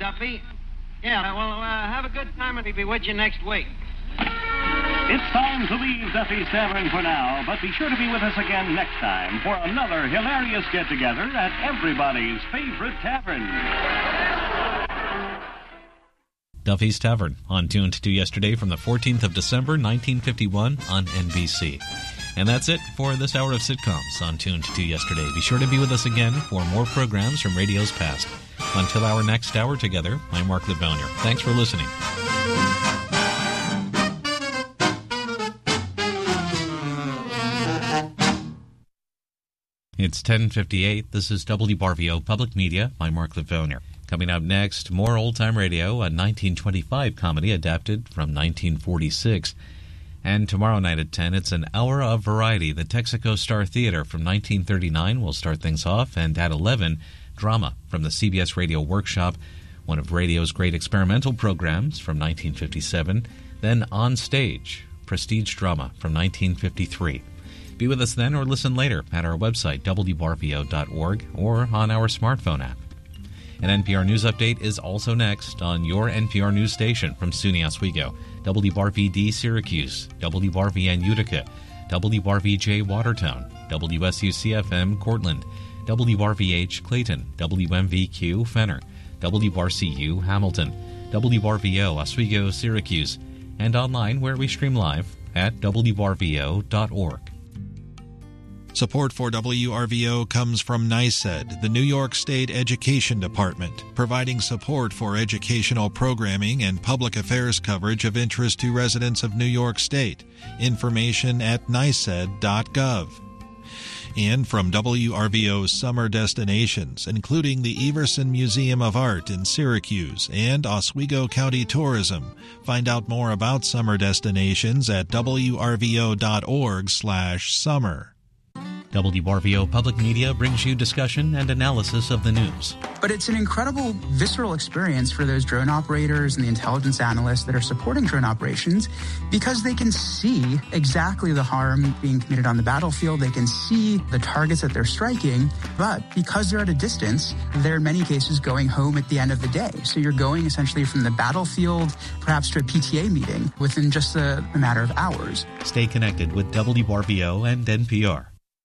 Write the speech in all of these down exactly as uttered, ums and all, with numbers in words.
Duffy. Yeah, well, uh, have a good time and he'll be with you next week. It's time to leave Duffy's Tavern for now, but be sure to be with us again next time for another hilarious get-together at everybody's favorite tavern. Duffy's Tavern, on Tuned to Yesterday from the fourteenth of December, nineteen fifty-one on N B C. And that's it for this hour of sitcoms on Tuned to Yesterday. Be sure to be with us again for more programs from radio's past. Until our next hour together, I'm Mark Livonia. Thanks for listening. It's ten fifty-eight. This is W B R V O Public Media. I'm Mark Livonia. Coming up next, more old-time radio, a nineteen twenty-five comedy adapted from nineteen forty-six. And tomorrow night at ten, it's an hour of variety. The Texaco Star Theater from nineteen thirty-nine will start things off. And at eleven, drama from the C B S Radio Workshop, one of radio's great experimental programs from nineteen fifty-seven. Then On Stage, prestige drama from nineteen fifty-three. Be with us then or listen later at our website, W B R V O dot org, or on our smartphone app. An N P R News Update is also next on your N P R News station from SUNY Oswego, W B R V D Syracuse, W B R V N Utica, W B R V J Watertown, W S U C F M Cortland, W R V H Clayton, W M V Q Fenner, W R C U Hamilton, W R V O Oswego Syracuse, and online where we stream live at W R V O dot org. Support for W R V O comes from NYSED, the New York State Education Department, providing support for educational programming and public affairs coverage of interest to residents of New York State. Information at N Y S E D dot gov. And from W R V O's summer destinations, including the Everson Museum of Art in Syracuse and Oswego County Tourism. Find out more about summer destinations at W R V O dot org slash summer. W B R V O Public Media brings you discussion and analysis of the news. But it's an incredible, visceral experience for those drone operators and the intelligence analysts that are supporting drone operations because they can see exactly the harm being committed on the battlefield. They can see the targets that they're striking, but because they're at a distance, they're in many cases going home at the end of the day. So you're going essentially from the battlefield, perhaps to a P T A meeting within just a, a matter of hours. Stay connected with W B R V O and N P R.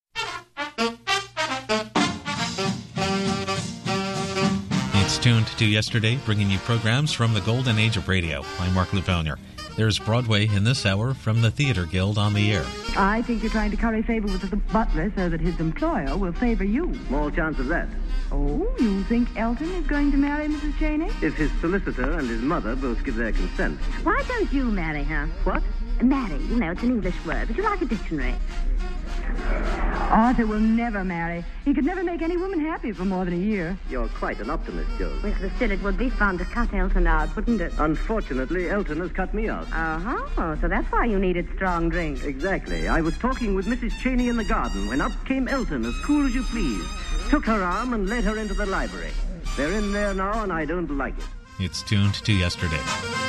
It's Tuned to Yesterday, bringing you programs from the golden age of radio. I'm Mark Livonia. There's Broadway in this hour from the Theater Guild on the air. I think you're trying to curry favor with the butler so that his employer will favor you. Small chance of that. Oh, you think Elton is going to marry Missus Cheney? If his solicitor and his mother both give their consent. Why don't you marry her? What? Marry, you know, it's an English word. Would you like a dictionary? Arthur will never marry. He could never make any woman happy for more than a year. You're quite an optimist, Joe. Well, still, it would be fun to cut Elton out, wouldn't it? Unfortunately, Elton has cut me out. Uh-huh. So that's why you needed strong drink. Exactly. I was talking with Missus Cheney in the garden when up came Elton, as cool as you please. Took her arm and led her into the library. They're in there now, and I don't like it. It's Tuned to Yesterday.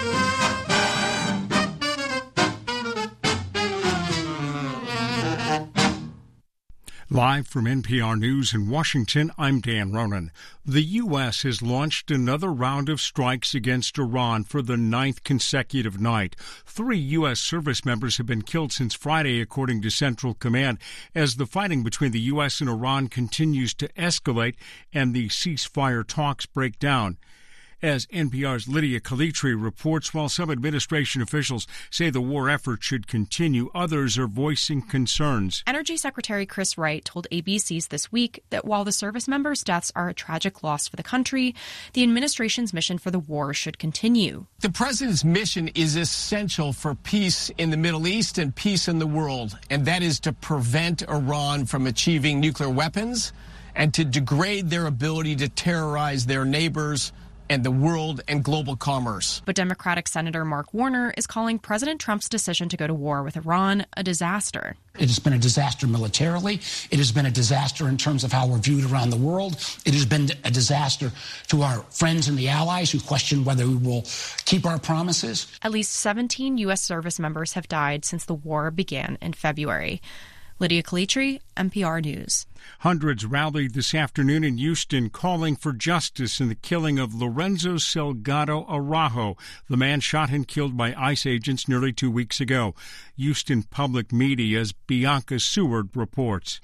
Live from N P R News in Washington, I'm Dan Ronan. The U S has launched another round of strikes against Iran for the ninth consecutive night. Three U S service members have been killed since Friday, according to Central Command, as the fighting between the U S and Iran continues to escalate and the ceasefire talks break down. As N P R's Lydia Calitri reports, while some administration officials say the war effort should continue, others are voicing concerns. Energy Secretary Chris Wright told A B C's This Week that while the service members' deaths are a tragic loss for the country, the administration's mission for the war should continue. The president's mission is essential for peace in the Middle East and peace in the world, and that is to prevent Iran from achieving nuclear weapons and to degrade their ability to terrorize their neighbors and the world and global commerce. But Democratic Senator Mark Warner is calling President Trump's decision to go to war with Iran a disaster. It has been a disaster militarily. It has been a disaster in terms of how we're viewed around the world. It has been a disaster to our friends and the allies who question whether we will keep our promises. At least seventeen U S service members have died since the war began in February. Lydia Calitri, N P R News. Hundreds rallied this afternoon in Houston calling for justice in the killing of Lorenzo Salgado Araujo, the man shot and killed by ICE agents nearly two weeks ago. Houston Public Media's Bianca Seward reports.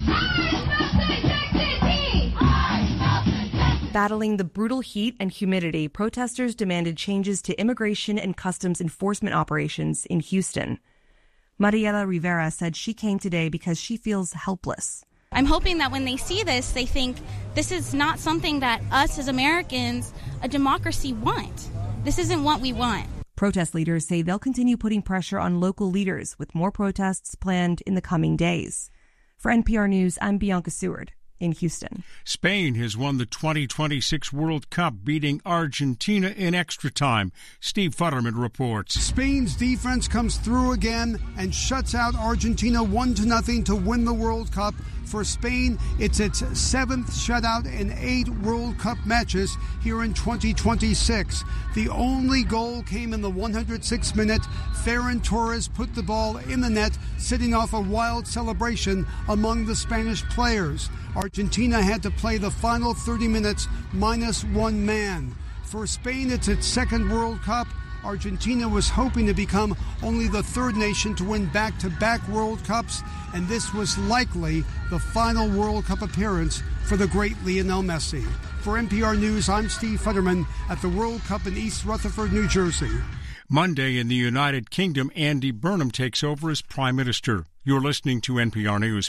Battling the brutal heat and humidity, protesters demanded changes to immigration and customs enforcement operations in Houston. Mariela Rivera said she came today because she feels helpless. I'm hoping that when they see this, they think this is not something that us as Americans, a democracy, want. This isn't what we want. Protest leaders say they'll continue putting pressure on local leaders with more protests planned in the coming days. For N P R News, I'm Bianca Seward in Houston. Spain has won the twenty twenty-six World Cup, beating Argentina in extra time. Steve Futterman reports. Spain's defense comes through again and shuts out Argentina one to nothing to win the World Cup. For Spain, it's its seventh shutout in eight World Cup matches here in twenty twenty-six. The only goal came in the one hundred sixth minute. Ferran Torres put the ball in the net, setting off a wild celebration among the Spanish players. Argentina had to play the final thirty minutes minus one man. For Spain, it's its second World Cup. Argentina was hoping to become only the third nation to win back-to-back World Cups, and this was likely the final World Cup appearance for the great Lionel Messi. For N P R News, I'm Steve Futterman at the World Cup in East Rutherford, New Jersey. Monday in the United Kingdom, Andy Burnham takes over as Prime Minister. You're listening to N P R News.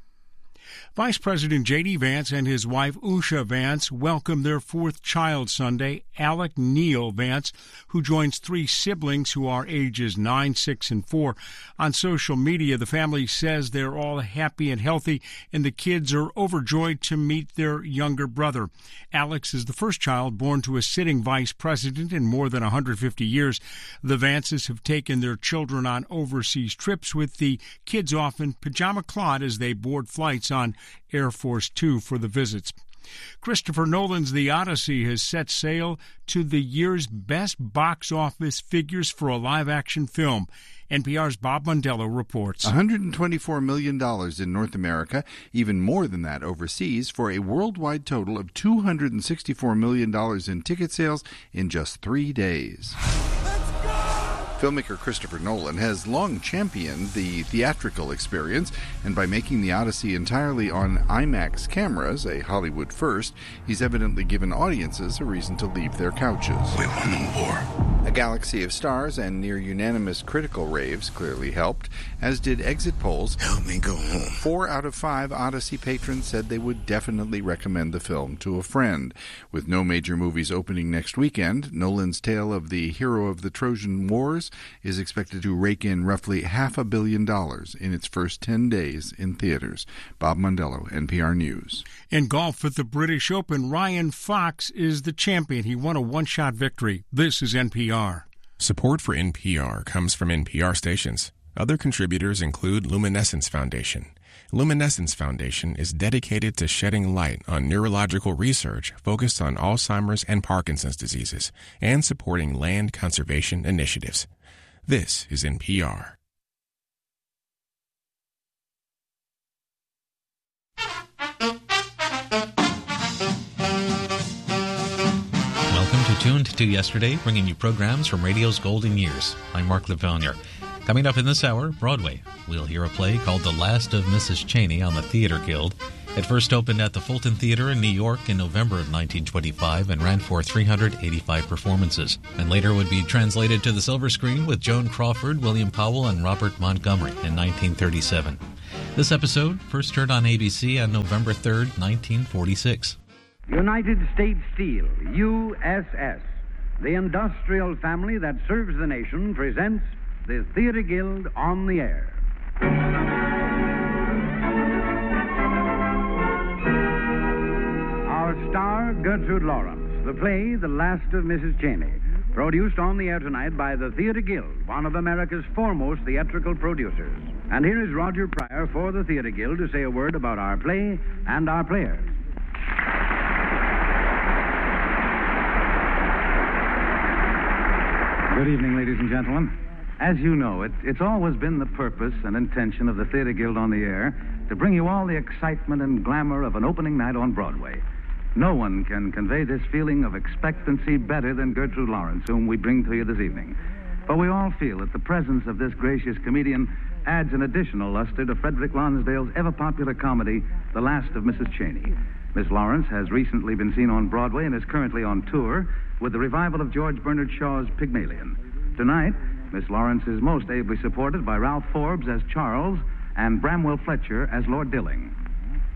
Vice President J D. Vance and his wife Usha Vance welcomed their fourth child Sunday, Alec Neil Vance, who joins three siblings who are ages nine, six, and four. On social media, the family says they're all happy and healthy, and the kids are overjoyed to meet their younger brother. Alex is the first child born to a sitting vice president in more than one hundred fifty years. The Vances have taken their children on overseas trips, with the kids often pajama-clad as they board flights on Air Force Two for the visits. Christopher Nolan's The Odyssey has set sail to the year's best box office figures for a live-action film. N P R's Bob Mondello reports. one hundred twenty-four million dollars in North America, even more than that overseas, for a worldwide total of two hundred sixty-four million dollars in ticket sales in just three days. Filmmaker Christopher Nolan has long championed the theatrical experience, and by making The Odyssey entirely on IMAX cameras, a Hollywood first, he's evidently given audiences a reason to leave their couches. We won the war. A galaxy of stars and near-unanimous critical raves clearly helped, as did exit polls. Help me go home. Four out of five Odyssey patrons said they would definitely recommend the film to a friend. With no major movies opening next weekend, Nolan's tale of the hero of the Trojan Wars is expected to rake in roughly half a billion dollars in its first ten days in theaters. Bob Mondello, N P R News. In golf at the British Open, Ryan Fox is the champion. He won a one-shot victory. This is N P R. Support for N P R comes from N P R stations. Other contributors include Luminescence Foundation. Luminescence Foundation is dedicated to shedding light on neurological research focused on Alzheimer's and Parkinson's diseases and supporting land conservation initiatives. This is N P R. Welcome to Tuned to Yesterday, bringing you programs from radio's golden years. I'm Mark Levonier. Coming up in this hour, Broadway. We'll hear a play called The Last of Missus Cheney on the Theater Guild. It first opened at the Fulton Theater in New York in November of nineteen twenty-five and ran for three hundred eighty-five performances, and later would be translated to the silver screen with Joan Crawford, William Powell, and Robert Montgomery in nineteen thirty-seven. This episode first heard on A B C on November third, nineteen forty-six. United States Steel, U S S, the industrial family that serves the nation, presents the Theater Guild on the Air. Our star, Gertrude Lawrence. The play, The Last of Missus Cheney. Produced on the air tonight by the Theater Guild, one of America's foremost theatrical producers. And here is Roger Pryor for the Theater Guild to say a word about our play and our players. Good evening, ladies and gentlemen. As you know, it, it's always been the purpose and intention of the Theater Guild on the Air to bring you all the excitement and glamour of an opening night on Broadway. No one can convey this feeling of expectancy better than Gertrude Lawrence, whom we bring to you this evening. For we all feel that the presence of this gracious comedian adds an additional luster to Frederick Lonsdale's ever-popular comedy, The Last of Missus Cheney. Miss Lawrence has recently been seen on Broadway and is currently on tour with the revival of George Bernard Shaw's Pygmalion. Tonight, Miss Lawrence is most ably supported by Ralph Forbes as Charles and Bramwell Fletcher as Lord Dilling.